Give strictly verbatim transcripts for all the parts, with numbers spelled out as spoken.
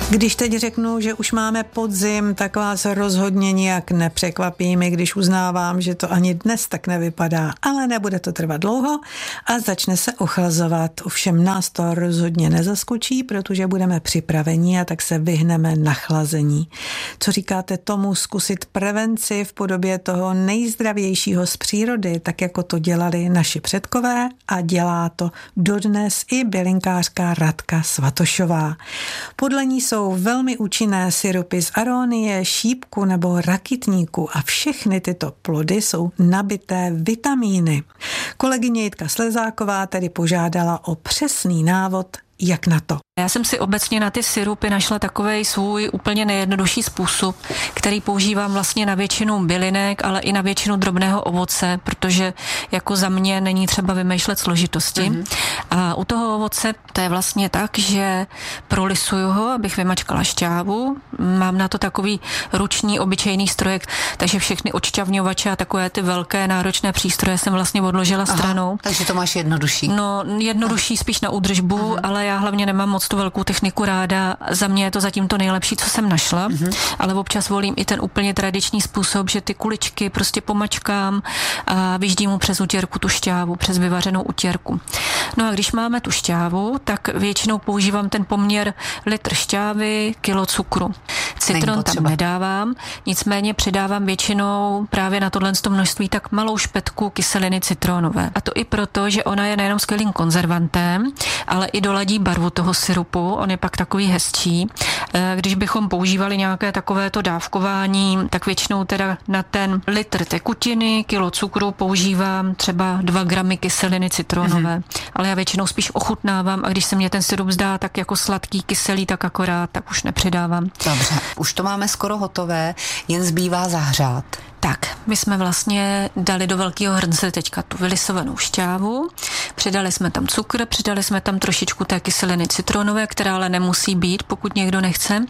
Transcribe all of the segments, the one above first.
Když teď řeknu, že už máme podzim, tak vás rozhodně nijak nepřekvapí mi, když uznávám, že to ani dnes tak nevypadá, ale nebude to trvat dlouho a začne se ochlazovat. Ovšem nás to rozhodně nezaskočí, protože budeme připraveni a tak se vyhneme nachlazení. Co říkáte tomu zkusit prevenci v podobě toho nejzdravějšího z přírody, tak jako to dělali naši předkové a dělá to dodnes i bylinkářka Radka Svatošová. Podle ní jsou velmi účinné sirupy z aronie, šípku nebo rakitníku a všechny tyto plody jsou nabité vitamíny. Kolegyně Jitka Slezáková tedy požádala o přesný návod, jak na to. Já jsem si obecně na ty sirupy našla takovej svůj úplně nejjednodušší způsob, který používám vlastně na většinu bylinek, ale i na většinu drobného ovoce, protože jako za mě není třeba vymýšlet složitosti. Mm-hmm. A u toho ovoce to je vlastně tak, že prolisuju ho, abych vymačkala šťávu. Mám na to takový ruční obyčejný strojek, takže všechny odšťavňovače a takové ty velké náročné přístroje jsem vlastně odložila Aha, stranou. Takže to máš jednodušší. No, jednodušší Aha. spíš na údržbu, Aha. ale já hlavně nemám moc tu velkou techniku ráda. Za mě je to zatím to nejlepší, co jsem našla, mm-hmm. ale občas volím i ten úplně tradiční způsob, že ty kuličky prostě pomačkám a vyždím mu přes utěrku tu šťávu, přes vyvařenou utěrku. No a když máme tu šťávu, tak většinou používám ten poměr litr šťávy, kilo cukru. Citron tam nedávám, nicméně přidávám většinou právě na tohle množství tak malou špetku kyseliny citronové. A to i proto, že ona je nejenom skvělým konzervantem, ale i doladí barvu toho syrupu. On je pak takový hezčí. Když bychom používali nějaké takovéto dávkování, tak většinou teda na ten litr tekutiny, kilo cukru používám třeba dva gramy kyseliny citronové. Mm-hmm. Ale já většinou spíš ochutnávám a když se mě ten syrup zdá tak jako sladký, kyselý, tak akorát, tak už nepřidávám. Dobře, už to máme skoro hotové, jen zbývá zahřát. Tak, my jsme vlastně dali do velkého hrnce teďka tu vylisovanou šťávu, přidali jsme tam cukr, přidali jsme tam trošičku té kyseliny citronové, která ale nemusí být, pokud někdo nechce.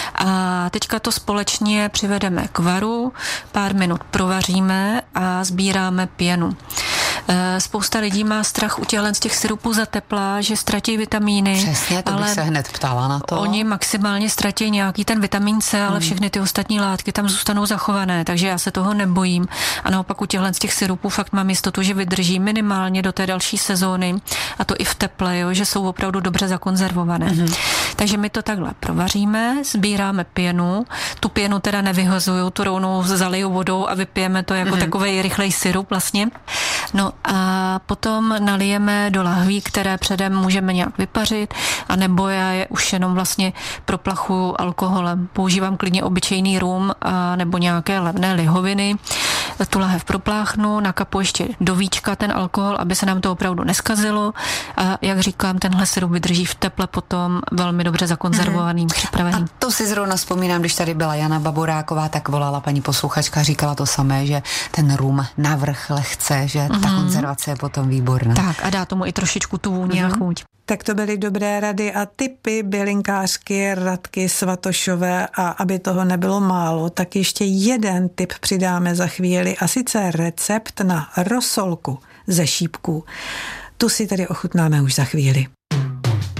A teďka to společně přivedeme k varu, pár minut provaříme a sbíráme pěnu. Spousta lidí má strach u těchhle z těch syrupů za tepla, že ztratí vitamíny. Přesně, to bych se hned ptala na to. Oni maximálně ztratí nějaký ten vitamin C, ale hmm. všechny ty ostatní látky tam zůstanou zachované, takže já se toho nebojím. A naopak u těchhle z těch syrupů fakt mám jistotu, že vydrží minimálně do té další sezóny, a to i v teple, jo, že jsou opravdu dobře zakonzervované. Hmm. Takže my to takhle provaříme, sbíráme pěnu, tu pěnu teda nevyhazuju, tu rovnou zaliju vodou a vypijeme to jako hmm. takovej rychlej syrup vlastně. No a potom nalijeme do lahví, které předem můžeme nějak vypařit, anebo já je už jenom vlastně proplachu alkoholem. Používám klidně obyčejný rum a nebo nějaké levné lihoviny. Tu lahev propláchnu, nakapu ještě do víčka ten alkohol, aby se nám to opravdu neskazilo. A jak říkám, tenhle syrup vydrží v teple potom velmi dobře zakonzervovaným, mm. připraveným. A to si zrovna vzpomínám, když tady byla Jana Baboráková, tak volala paní posluchačka, říkala to samé, že ten rum navrch lehce, že mm. ta konzervace je potom výborná. Tak a dá tomu i trošičku tu vůni mm. a chuť. Tak to byly dobré rady a tipy bylinkářky Radky Svatošové a aby toho nebylo málo, tak ještě jeden tip přidáme za chvíli a sice recept na rosolku ze šípků. Tu si tedy ochutnáme už za chvíli.